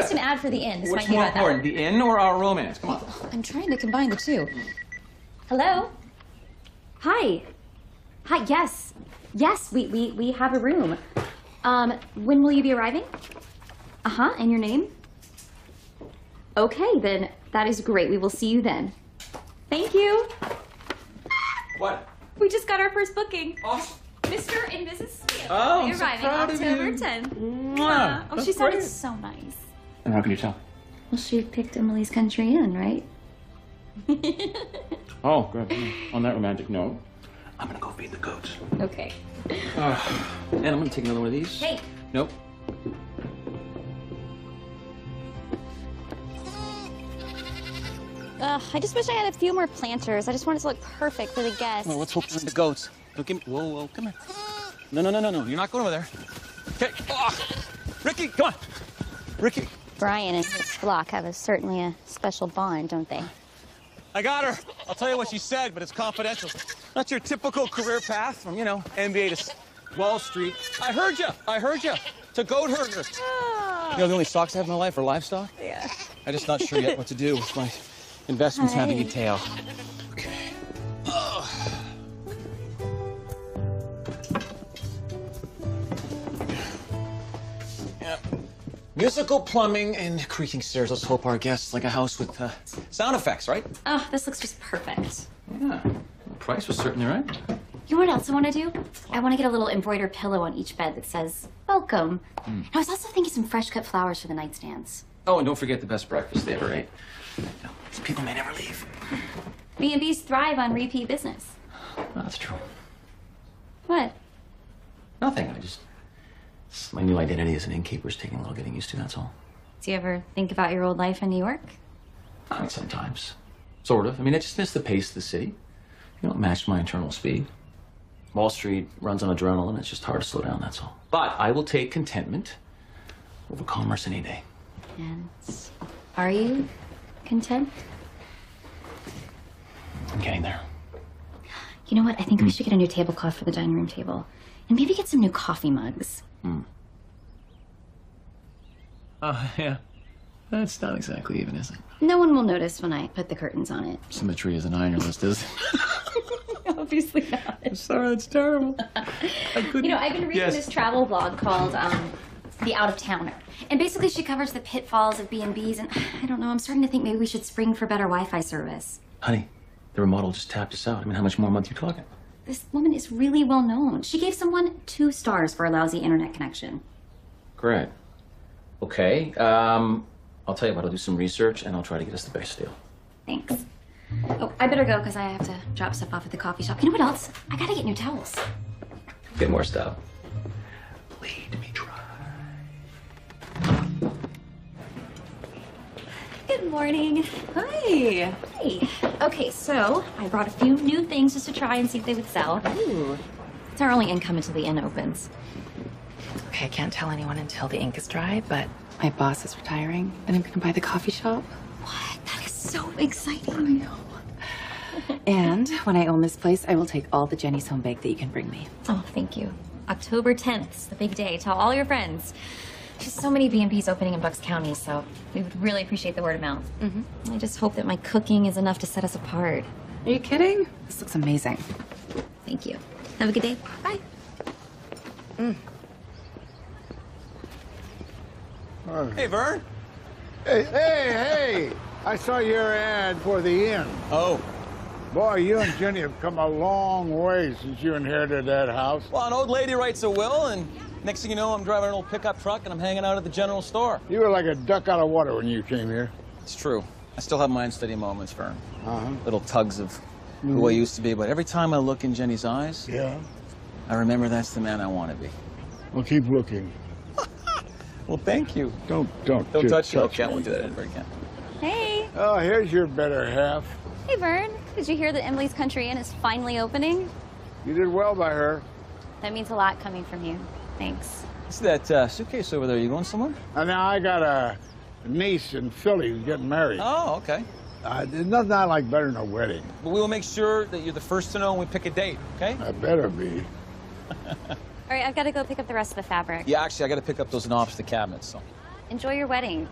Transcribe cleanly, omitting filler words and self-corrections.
just an ad for the inn. This What's might be more about important, the inn or our romance? Come on. I'm trying to combine the two. Hello? Hi. Hi, yes. Yes, we have a room. When will you be arriving? Uh-huh, and your name? Okay, then that is great. We will see you then. Thank you. What? We just got our first booking. Awesome. Mr. and Mrs. Steele. Oh, They're I'm so arriving proud of October you. 10th. Mwah. Oh, That's she sounded great. so nice. And how can you tell? Well, she picked Emily's Country Inn, right? Oh, good. On that romantic note, I'm gonna go feed the goats. Okay. And I'm gonna take another one of these. Hey. Nope. I just wish I had a few more planters. I just want it to look perfect for the guests. Well, let's hope for the goats. Look, give me. Whoa, whoa, come here. No. You're not going over there. Okay. Oh, Ricky, come on. Ricky. Brian and his flock have certainly a special bond, don't they? I got her. I'll tell you what she said, but it's confidential. Not your typical career path from, NBA to Wall Street. I heard you. To goat herder. You know, the only stocks I have in my life are livestock. Yeah. I'm just not sure yet what to do with my investments having a tail. Okay. Yeah. Musical plumbing and creaking stairs. Let's hope our guests like a house with sound effects, right? Oh, this looks just perfect. Yeah. The price was certainly right. You know what else I want to do? I want to get a little embroidered pillow on each bed that says, welcome. And I was also thinking some fresh cut flowers for the nightstands. Oh, and don't forget the best breakfast they ever ate. These people may never leave. B&Bs thrive on repeat business. That's true. What? Nothing. It's my new identity as an innkeeper is taking a little getting used to, that's all. Do you ever think about your old life in New York? I mean, sometimes. Sort of. I mean, I just miss the pace of the city. You know, it matched my internal speed. Wall Street runs on adrenaline. It's just hard to slow down, that's all. But I will take contentment over commerce any day. And are you content? I'm getting there. You know what? I think we should get a new tablecloth for the dining room table. And maybe get some new coffee mugs. Yeah. That's not exactly even, is it? No one will notice when I put the curtains on it. Symmetry isn't on your list, is it? Obviously not. I'm sorry, that's terrible. You know, I've been reading this travel blog called The Out of Towner. And basically she covers the pitfalls of B&Bs, and I don't know, I'm starting to think maybe we should spring for better Wi-Fi service. Honey, the remodel just tapped us out. I mean, how much more a month you talking? This woman is really well known. She gave someone 2 stars for a lousy internet connection. Great. Okay, I'll tell you what, I'll do some research and I'll try to get us the best deal. Thanks. Oh, I better go because I have to drop stuff off at the coffee shop. You know what else? I gotta get new towels. Get more stuff. Lead me dry. Good morning. Hi. Hey. Okay, so I brought a few new things just to try and see if they would sell. Ooh. It's our only income until the inn opens. Okay, I can't tell anyone until the ink is dry, but my boss is retiring, and I'm gonna buy the coffee shop. What? That is so exciting. I know. And when I own this place, I will take all the Jenny's Home Bake that you can bring me. Oh, thank you. October 10th is the big day. Tell all your friends. There's so many B&Bs opening in Bucks County, so we would really appreciate the word of mouth. I just hope that my cooking is enough to set us apart. Are you kidding? This looks amazing. Thank you. Have a good day. Bye. Hey, Vern. Hey! I saw your ad for the inn. Oh. Boy, you and Jenny have come a long way since you inherited that house. Well, an old lady writes a will, and next thing you know, I'm driving an old pickup truck, and I'm hanging out at the general store. You were like a duck out of water when you came here. It's true. I still have my unsteady moments, Vern. Little tugs of who I used to be, but every time I look in Jenny's eyes, Yeah? I remember that's the man I want to be. Well, keep looking. Well, thank you. Don't Don't touch me. me. Okay, I won't do that ever again. Hey. Oh, here's your better half. Hey, Vern. Did you hear that Emily's Country Inn is finally opening? You did well by her. That means a lot coming from you. Thanks. See that suitcase over there? You going somewhere? And now I got a niece in Philly who's getting married. Oh, okay. There's nothing I like better than a wedding. But we will make sure that you're the first to know when we pick a date, okay? I better be. All right, I've got to go pick up the rest of the fabric. Yeah, actually, I got to pick up those knobs for the cabinets, so. Enjoy your wedding.